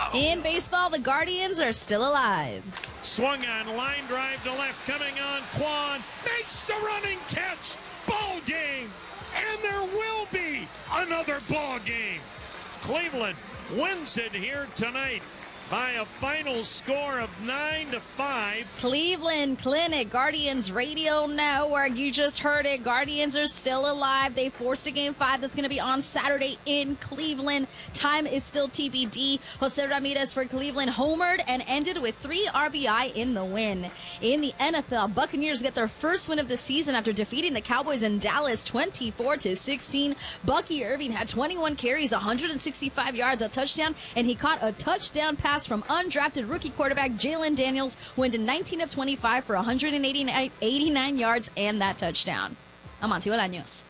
In baseball, the Guardians are still alive. Swung on, line drive to left, coming on, Kwan makes the running catch. Ball game. And there will be another ball game. Cleveland wins it here tonight by a final score of 9-5. Cleveland Clinic, Guardians Radio Network. You just heard it. Guardians are still alive. They forced a Game 5 that's going to be on Saturday in Cleveland. Time is still TBD. Jose Ramirez for Cleveland homered and ended with 3 RBI in the win. In the NFL, Buccaneers get their first win of the season after defeating the Cowboys in Dallas 24-16. Bucky Irving had 21 carries, 165 yards, a touchdown, and he caught a touchdown pass from undrafted rookie quarterback Jalen Daniels, who went to 19 of 25 for 189 yards and that touchdown. Amancio Bolaños.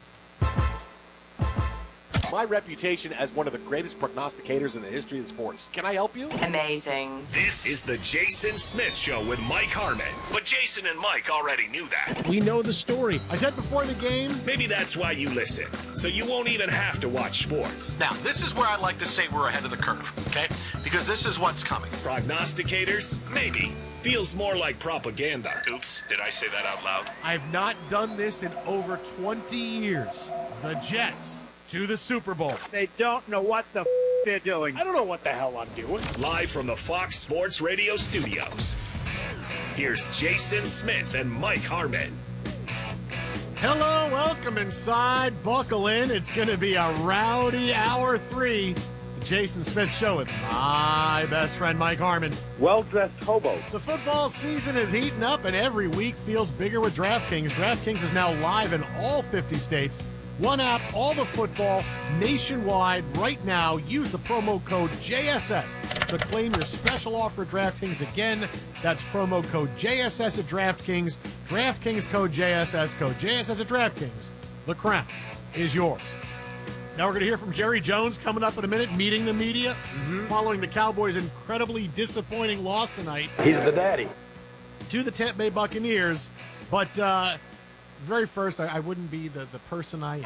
My reputation as one of the greatest prognosticators in the history of sports. Can I help you? Amazing. This is the Jason Smith Show with Mike Harmon. But Jason and Mike already knew that. We know the story. I said before the game. Maybe that's why you listen, so you won't even have to watch sports. Now, this is where I like to say we're ahead of the curve, okay? Because this is what's coming. Prognosticators? Maybe. Feels more like propaganda. Oops, did I say that out loud? I've not done this in over 20 years. The Jets to the Super Bowl. They don't know what the they're doing. I don't know what the hell I'm doing. Live from the Fox Sports Radio studios. Here's Jason Smith and Mike Harmon. Hello, welcome inside. Buckle in. It's going to be a rowdy hour 3. The Jason Smith Show with my best friend, Mike Harmon. Well-dressed hobos. The football season is heating up, and every week feels bigger with DraftKings. DraftKings is now live in all 50 states. One app, all the football, nationwide, right now. Use the promo code JSS to claim your special offer at DraftKings. Again, that's promo code JSS at DraftKings. DraftKings code JSS at DraftKings. The crown is yours. Now we're going to hear from Jerry Jones coming up in a minute, meeting the media, following the Cowboys' incredibly disappointing loss tonight. He's the daddy. To the Tampa Bay Buccaneers. But very first, I wouldn't be the person I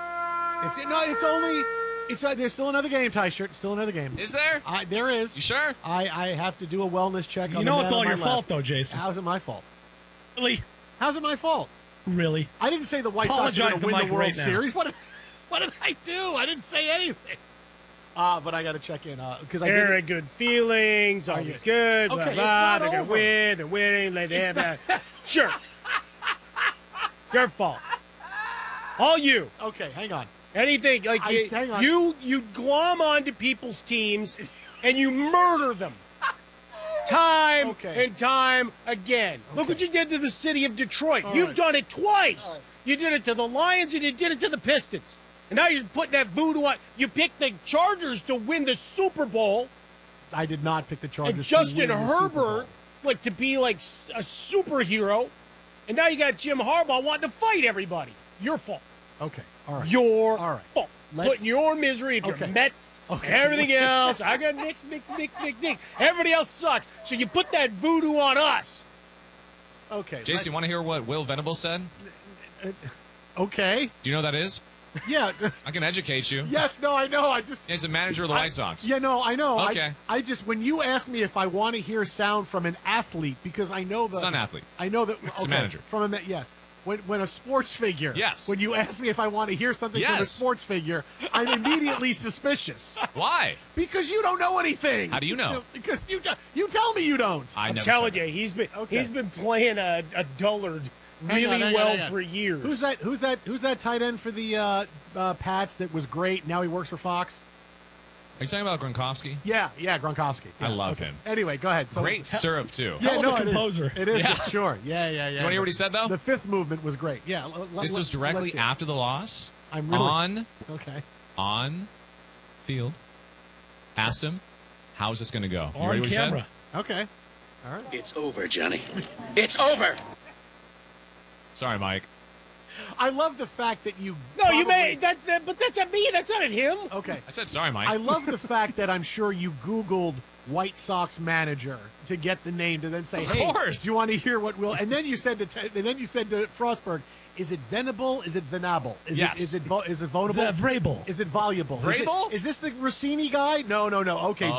am. There's still another game, Ty Shirt. Still another game. Is there? There is. You sure? I have to do a wellness check. You know it's all your fault, though, Jason. How's it my fault? Really? How's it my fault? Really? I didn't say the White Sox are going to win the World now. Series. What did I do? I didn't say anything. But I got to check in because Very good feelings. Always good. Okay, Blah, blah. it's not They're going over. to win. They're winning. They have that. Sure. Your fault. All you. Okay, hang on. Anything like hang on. you glom onto people's teams and you murder them. Time and time again. Look what you did to the city of Detroit. You've done it twice. You did it to the Lions and you did it to the Pistons. And now you're putting that voodoo on. You picked the Chargers to win the Super Bowl. I did not pick the Chargers. And Justin to win the Super Bowl. Herbert, like to be like a superhero. And now you got Jim Harbaugh wanting to fight everybody. Your fault. Okay, all right. Your all right. fault. Putting your misery into your Mets and everything else. I got mix. Everybody else sucks. So you put that voodoo on us. Okay. Jason, you want to hear what Will Venables said? Okay. Do you know what that is? Yeah. I can educate you. Yes, no, I know. He's the manager of the White Sox. Yeah, no, I know. Okay. I just, when you ask me if I want to hear sound from an athlete, because I know that. It's not an athlete. I know that. It's a manager. Yes. When a sports figure. Yes. When you ask me if I want to hear something from a sports figure, I'm immediately suspicious. Why? Because you don't know anything. How do you know? Because you tell me you don't. I'm telling you, he's been playing a dullard really well for years. Who's that tight end for the Pats that was great? Now he works for Fox. Are you talking about Gronkowski? Yeah, Gronkowski. Yeah, I love him. Anyway, go ahead. So Great syrup, too. Yeah, no, composer. It is. Sure. Yeah. You want to hear what he said, though? The fifth movement was great. Yeah. This was directly after the loss. I'm really... On field. Asked him, how's this going to go? You On ready what camera. he said? Okay. All right. It's over, Johnny. It's over. Sorry, Mike. I love the fact that you. No, you may but that's at me. That's not at him. Okay. I said sorry, Mike. I love the fact that I'm sure you Googled White Sox manager to get the name to then say, of "Hey, course. do you want to hear what Will?" And then you said to Frostberg, "Is it venable? Is it venable? Is it vulnerable? Vrabel. Is it voluble? Vrabel? Is this the Rossini guy? No. Okay,